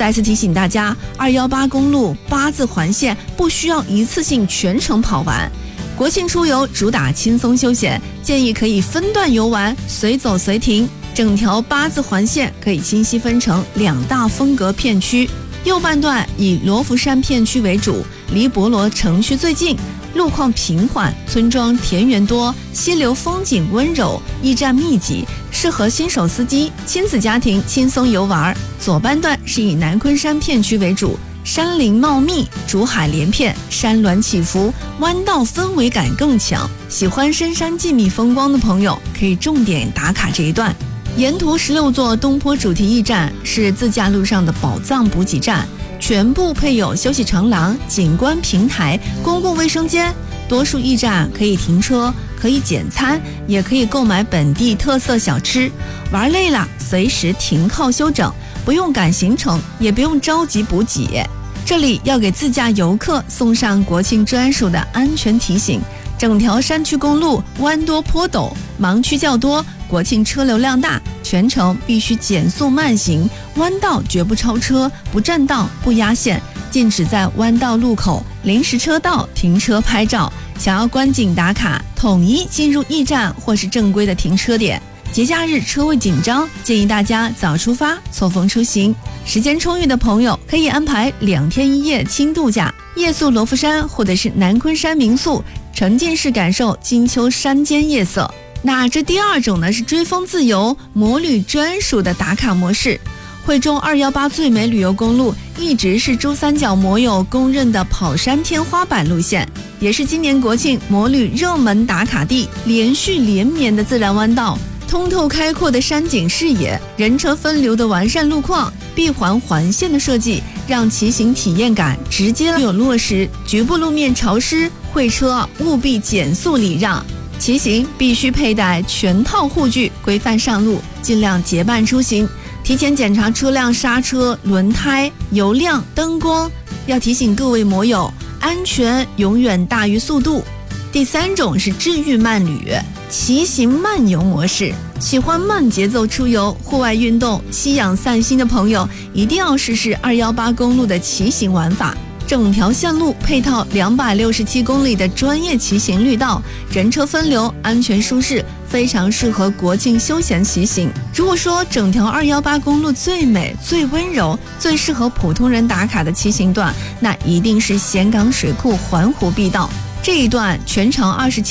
再次提醒大家，218公路8字环线不需要一次性全程跑完。国庆出游主打轻松休闲，建议可以分段游玩，随走随停。整条8字环线可以清晰分成2大风格片区，右半段以罗浮山片区为主，离博罗城区最近，路况平缓，村庄田园多，溪流风景温柔，驿站密集，适合新手司机、亲子家庭轻松游玩。左半段是以南昆山片区为主，山林茂密，竹海连片，山峦起伏，弯道氛围感更强。喜欢深山静谧风光的朋友，可以重点打卡这一段。沿途16座东坡主题驿站是自驾路上的宝藏补给站，全部配有休息长廊、景观平台、公共卫生间。多数驿站可以停车，可以简餐，也可以购买本地特色小吃。玩累了，随时停靠休整，不用赶行程，也不用着急补给。这里要给自驾游客送上国庆专属的安全提醒：整条山区公路弯多坡陡，盲区较多，国庆车流量大，全程必须减速慢行，弯道绝不超车，不占道，不压线，禁止在弯道路口、临时车道停车拍照。想要观景打卡，统一进入驿站或是正规的停车点。节假日车位紧张，建议大家早出发，错峰出行。时间充裕的朋友可以安排2天1夜轻度假，夜宿罗浮山或者是南昆山民宿，沉浸式感受金秋山间夜色。那这第二种呢，是追风自由摩旅专属的打卡模式。惠州218最美旅游公路一直是珠三角摩友公认的跑山天花板路线，也是今年国庆摩旅热门打卡地。连续连绵的自然弯道，通透开阔的山景视野，人车分流的完善路况，闭环环线的设计，让骑行体验感直接有落实。局部路面潮湿，会车务必减速礼让。骑行必须佩戴全套护具，规范上路，尽量结伴出行。提前检查车辆刹车、轮胎、油量、灯光。要提醒各位摩友，安全永远大于速度。第3种是治愈慢旅，骑行慢游模式。喜欢慢节奏出游、户外运动、吸氧散心的朋友，一定要试试218公路的骑行玩法。整条线路配套267公里的专业骑行绿道，人车分流，安全舒适，非常适合国庆休闲骑行。如果说整条218公路最美、最温柔、最适合普通人打卡的骑行段，那一定是咸港水库环湖必道。这一段全长27